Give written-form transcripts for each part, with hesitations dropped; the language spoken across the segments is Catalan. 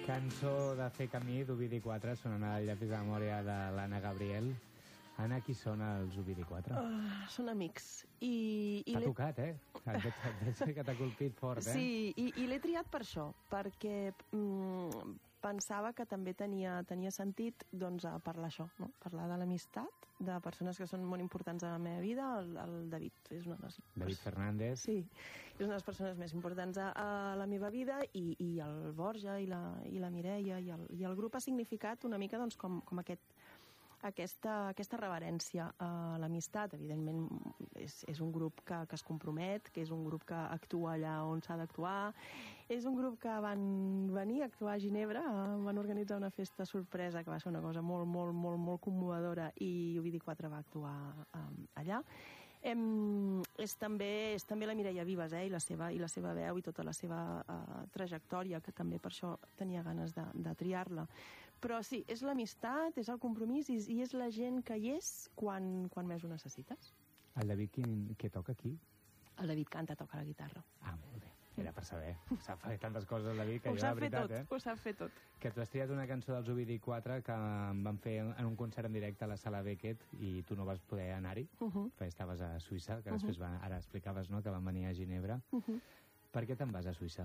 Cançó de Fer camí d'Ovidi 4, sonant al llapis de memòria de l'Anna Gabriel. Anna, qui són els Ovidi 4? Són amics. T'ha tocat, eh? Que t'ha colpit fort, eh? Sí, i l'he triat per això, perquè pensava que també tenia sentit doncs, parlar això, no? Parlar de l'amistat, de persones que són molt importants a la meva vida. El David és una de les... David Fernández. Sí, és una de les persones més importants a la meva vida, i el Borja i la Mireia i el grup ha significat una mica doncs, com aquesta reverència a l'amistat. Evidentment és un grup que es compromet, que és un grup que actua allà on s'ha d'actuar, és un grup que van venir a actuar a Ginebra, van organitzar una festa sorpresa que va ser una cosa molt, molt, molt, molt commovedora, i Ovidi 4 va actuar allà. És també la Mireia Vives, i la seva veu i tota la seva trajectòria, que també per això tenia ganes de triar-la. Però sí, és l'amistat, és el compromís i és la gent que hi és quan més ho necessites. El David, què toca aquí? El David canta, toca la guitarra. Ah, molt bé. Era per saber. Sap fer tantes coses el David que jo, la veritat, ho sap fer tot. Que tu has triat una cançó dels Ovidi 4 que van fer en un concert en directe a la Sala Beckett i tu no vas poder anar-hi, perquè estaves a Suïssa, que després ara explicaves, no?, que van venir a Ginebra. Per què te'n vas a Suïssa?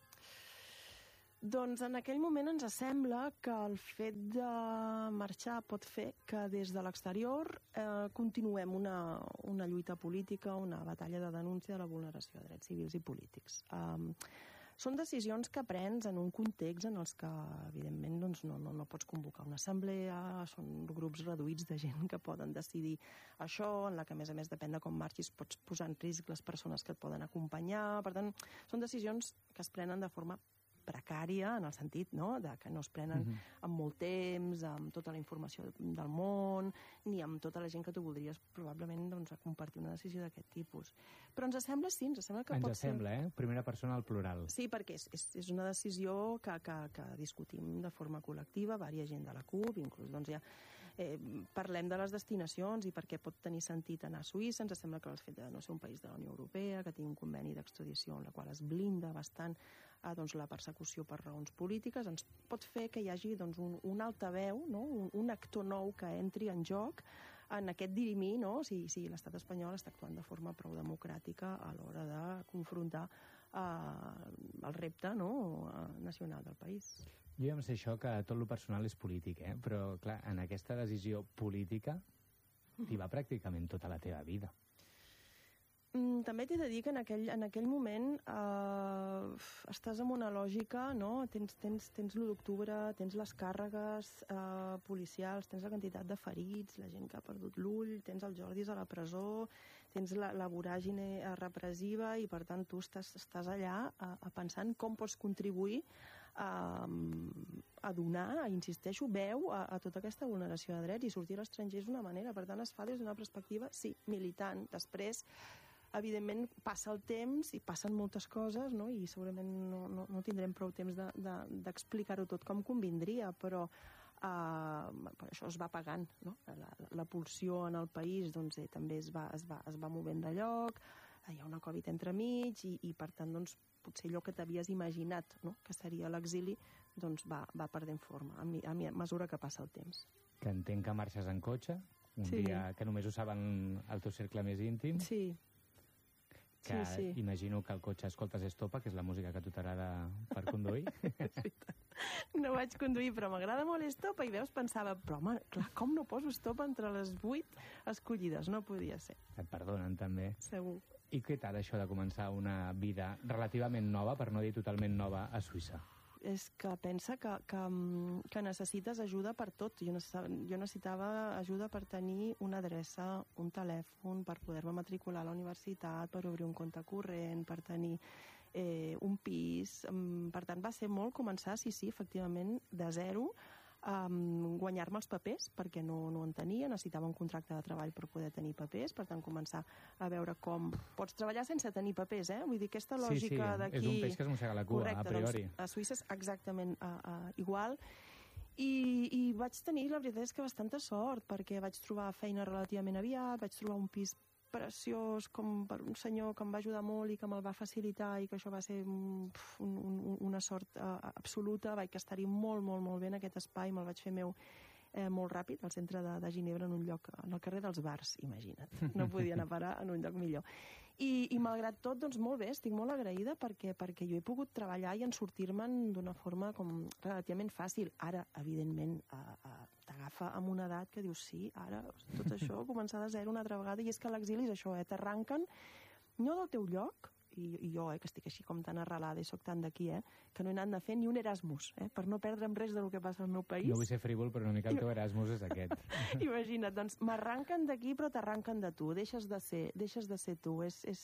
Doncs en aquell moment ens sembla que el fet de marxar pot fer que des de l'exterior continuem una lluita política, una batalla de denúncia de la vulneració de drets civils i polítics. Són decisions que prens en un context en els que, evidentment, doncs, no pots convocar una assemblea, són grups reduïts de gent que poden decidir això, en la que, a més, depèn de com marxis, pots posar en risc les persones que et poden acompanyar. Per tant, són decisions que es prenen de forma precària, en el sentit, no?, de que no es prenen amb molt temps, amb tota la informació del món, ni amb tota la gent que tu voldries probablement doncs, a compartir una decisió d'aquest tipus. Però ens sembla, sí, ens sembla que pot ser... Ens sembla, Primera persona al plural. Sí, perquè és una decisió que discutim de forma col·lectiva, diversa gent de la CUP, inclús doncs ja parlem de les destinacions i per què pot tenir sentit anar a Suïssa. Ens sembla que el fet de no ser un país de la Unió Europea, que tingui un conveni d'extradició en la qual es blinda bastant doncs, la persecució per raons polítiques, ens pot fer que hi hagi doncs, un altaveu, no? un actor nou que entri en joc en aquest dirimir, no? si l'estat espanyol està actuant de forma prou democràtica a l'hora de confrontar el repte, no?, nacional del país. Jo ja em sé això, que tot lo personal és polític, però clar, en aquesta decisió política t'hi va pràcticament tota la teva vida. També t'he de dir que en aquell moment estàs en una lògica, no? Tens l'1 d'octubre, tens les càrregues policials, tens la quantitat de ferits, la gent que ha perdut l'ull, tens el Jordis a la presó, tens la voràgine repressiva, i per tant tu estàs allà pensant com pots contribuir a donar, insisteixo, veu a tota aquesta vulneració de drets, i sortir a l'estranger és una manera. Per tant, es fa des d'una perspectiva, sí, militant. Després, evidentment, passa el temps i passen moltes coses, no?, i segurament no tindrem prou temps d'explicar-ho tot com convindria, però això es va pagant, no? La pulsió en el país doncs, també es va movent de lloc, hi ha una Covid entremig i per tant doncs, potser allò que t'havies imaginat, no?, que seria l'exili, doncs va perdent forma a mesura que passa el temps. Que entenc que marxes en cotxe, un dia que només ho saben el teu cercle més íntim. Sí. Sí. Imagino que el cotxe escoltes Estopa, que és la música que a tu t'agrada per conduir. No vaig conduir, però m'agrada molt Estopa, i veus, pensava, però home, clar, com no poso Estopa entre les 8 escollides? No podia ser. Et perdonen, també. Segur. I què tal això de començar una vida relativament nova, per no dir totalment nova, a Suïssa? És que pensa que necessites ajuda per tot. Jo necessitava ajuda per tenir una adreça, un telèfon, per poder-me matricular a la universitat, per obrir un compte corrent, per tenir un pis. Per tant, va ser molt començar, sí, efectivament, de zero, guanyar-me els papers, perquè no en tenia, necessitava un contracte de treball per poder tenir papers, per tant començar a veure com pots treballar sense tenir papers, Vull dir, aquesta lògica d'aquí... és un peix que es mossega la cua, correcte, a priori. Doncs, a Suïssa és exactament igual, i vaig tenir, la veritat és que bastanta sort, perquè vaig trobar feina relativament aviat, vaig trobar un pis preciós com per un senyor que em va ajudar molt i que me'l va facilitar i que això va ser una sort absoluta. Vaig estar-hi molt, molt, molt bé en aquest espai, me'l vaig fer meu molt ràpid, al centre de Ginebra, en un lloc, en el carrer dels bars, imagina't. No podia anar a parar en un lloc millor. I malgrat tot, doncs molt bé, estic molt agraïda perquè jo he pogut treballar i en sortir-me'n d'una forma com relativament fàcil. Ara, evidentment, t'agafa amb una edat que dius, sí, ara tot això, començar de zero una altra vegada, i és que l'exili és això, t'arranquen no del teu lloc, i jo, que estic així com tan arrelada i soc tan d'aquí, que no he anat a fer ni un Erasmus, per no perdre'm res del que passa al meu país. No vull ser frívol, però una mica el teu Erasmus és aquest. Imagina't, doncs m'arranquen d'aquí però t'arranquen de tu, deixes de ser tu.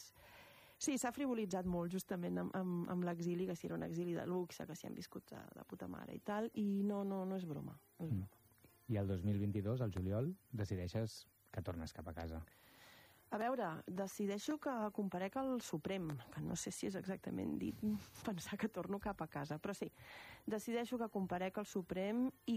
Sí, s'ha frivolitzat molt justament amb l'exili, que si era un exili de luxe, que si hem viscut de puta mare i tal, i no és broma. I el 2022, al juliol, decideixes que tornes cap a casa. A veure, decideixo que comparec al Suprem, que no sé si és exactament dit pensar que torno cap a casa, però sí, decideixo que comparec al Suprem i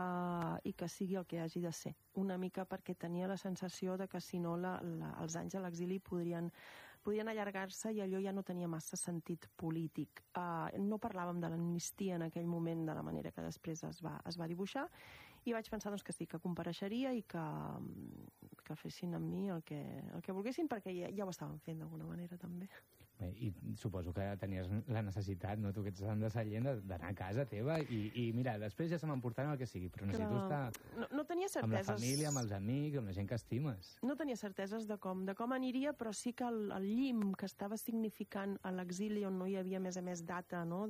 que sigui el que hagi de ser. Una mica perquè tenia la sensació de que si no els anys a l'exili podrien allargar-se i allò ja no tenia massa sentit polític. No parlàvem de l'amnistia en aquell moment de la manera que després es va dibuixar, i vaig pensar doncs, que sí, que compareixeria i que fessin amb mi el que volguessin, perquè ja ho estaven fent d'alguna manera també. Bé, i suposo que tenies la necessitat, no? Tu que ets de Sallent, d'anar a casa teva i mira, després ja se m'emportaran el que sigui, però necessito estar no tenia certeses, amb la família, amb els amics, amb la gent que estimes. No tenia certeses de com aniria, però sí que el llim que estava significant a l'exili, on no hi havia, a més data, no?,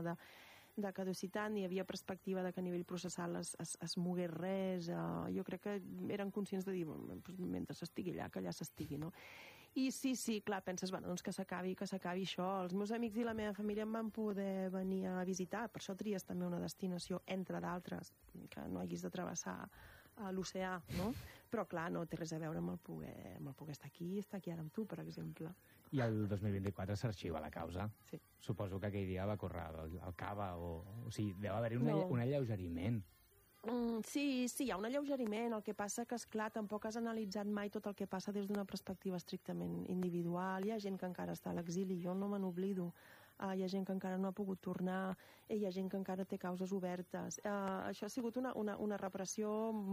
de caducitat, ni hi havia perspectiva de que a nivell processal es mogués res. Jo crec que eren conscients de dir, mentre s'estigui allà, que allà s'estigui, no? I sí, clar, penses, doncs que s'acabi això. Els meus amics i la meva família em van poder venir a visitar, per això tries també una destinació, entre d'altres, que no hagis de travessar l'oceà, no? Però clar, no té res a veure amb el poder estar aquí ara amb tu, per exemple. I el 2024 s'arxiva la causa. Sí. Suposo que aquell dia va córrer el cava, o sigui, deu haver-hi un alleugeriment. Sí, hi ha un alleugeriment. El que passa que, esclar, tampoc has analitzat mai tot el que passa des d'una perspectiva estrictament individual. Hi ha gent que encara està a l'exili, jo no me n'oblido. Hi ha gent que encara no ha pogut tornar, hi ha gent que encara té causes obertes. Això ha sigut una repressió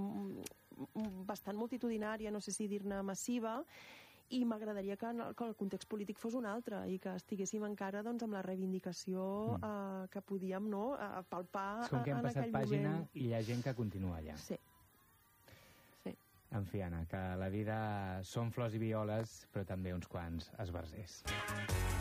bastant multitudinària, no sé si dir-ne massiva, i m'agradaria que el context polític fos un altre i que estiguéssim encara amb la reivindicació que podíem palpar en aquell moment. Com que hem passat pàgina i hi ha gent que continua allà. Sí. En fi, Anna, que la vida són flors i violes, però també uns quants esbarzers.